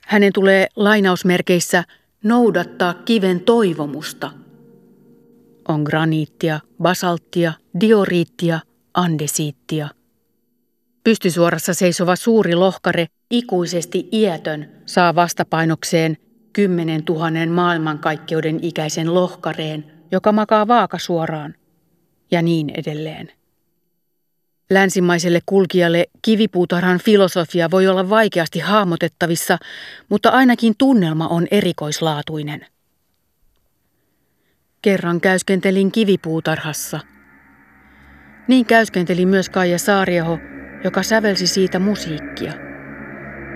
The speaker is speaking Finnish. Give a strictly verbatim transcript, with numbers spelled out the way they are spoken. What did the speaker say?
Hänen tulee lainausmerkeissä noudattaa kiven toivomusta. On graniittia, basalttia, dioriittia, andesiittia. Pystysuorassa seisova suuri lohkare, ikuisesti iätön, saa vastapainokseen kymmenen tuhannen maailmankaikkeuden ikäisen lohkareen, joka makaa vaakasuoraan, ja niin edelleen. Länsimaiselle kulkijalle kivipuutarhan filosofia voi olla vaikeasti hahmotettavissa, mutta ainakin tunnelma on erikoislaatuinen. Kerran käyskentelin kivipuutarhassa. Niin käyskenteli myös Kaija Saariaho, joka sävelsi siitä musiikkia.